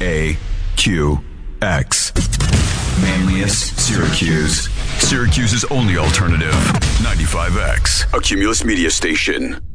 AQX. Manlius, Syracuse. Syracuse's only alternative. 95X, a Cumulus media station.